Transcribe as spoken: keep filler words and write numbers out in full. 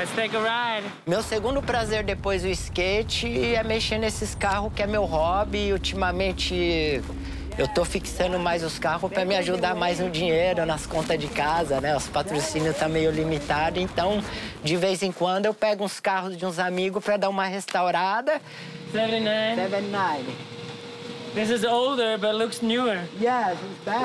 Let's take a ride. Meu segundo prazer depois do skate é mexer nesses carros, que é meu hobby. Ultimamente eu tô fixando mais os carros para me ajudar mais no dinheiro, nas contas de casa, né? Os patrocínios tá meio limitado, então de vez em quando eu pego uns carros de uns amigos para dar uma restaurada. seventy-nine. seventy-nine. This is older, but looks newer. Yes, it's bad.